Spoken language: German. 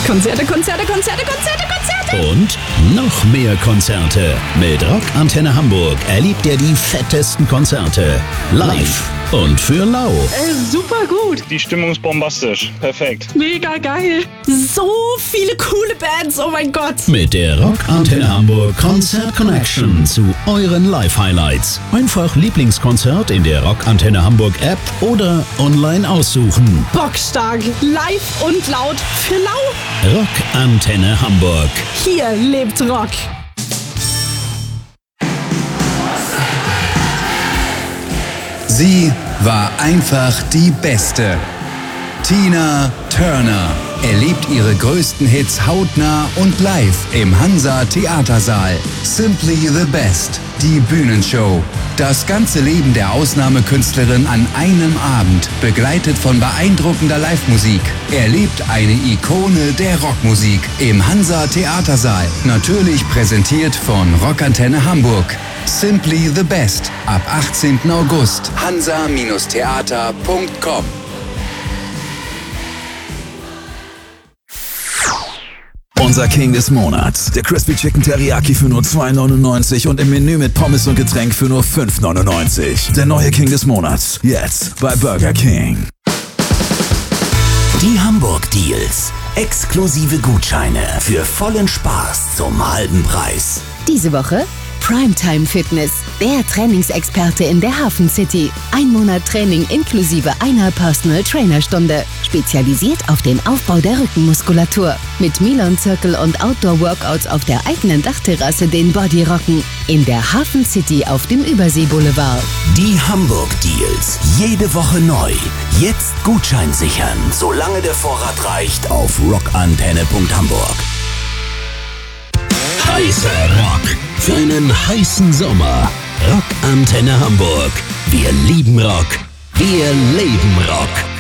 Konzerte, Konzerte, Konzerte, Konzerte, Konzerte. Und noch mehr Konzerte. Mit Rock Antenne Hamburg erlebt ihr die fettesten Konzerte. Live und für lau. Super gut. Die Stimmung ist bombastisch. Perfekt. Mega geil. So viele coole Bands, oh mein Gott. Mit der Rock Antenne Hamburg Konzert Connection zu euren Live-Highlights. Einfach Lieblingskonzert in der Rock Antenne Hamburg App oder online aussuchen. Bockstark. Live und laut für lau. Rock Antenne Hamburg. Hier lebt Rock. Sie war einfach die Beste. Tina Turner erlebt ihre größten Hits hautnah und live im Hansa Theatersaal. Simply the Best, die Bühnenshow. Das ganze Leben der Ausnahmekünstlerin an einem Abend, begleitet von beeindruckender Live-Musik. Erlebt eine Ikone der Rockmusik im Hansa Theatersaal. Natürlich präsentiert von Rockantenne Hamburg. Simply the Best. Ab 18. August. hansa-theater.com. Unser King des Monats. Der Crispy Chicken Teriyaki für nur $2,99 und im Menü mit Pommes und Getränk für nur $5,99. Der neue King des Monats. Jetzt bei Burger King. Die Hamburg Deals. Exklusive Gutscheine für vollen Spaß zum halben Preis. Diese Woche Primetime Fitness, der Trainingsexperte in der Hafen City. 1 Monat Training inklusive einer Personal Trainer Stunde. Spezialisiert auf den Aufbau der Rückenmuskulatur. Mit Milan Circle und Outdoor Workouts auf der eigenen Dachterrasse den Body rocken. In der Hafen City auf dem Überseeboulevard. Die Hamburg Deals. Jede Woche neu. Jetzt Gutschein sichern, solange der Vorrat reicht, auf rockantenne.hamburg. Heißer Rock für einen heißen Sommer. Rock Antenne Hamburg. Wir lieben Rock. Wir leben Rock.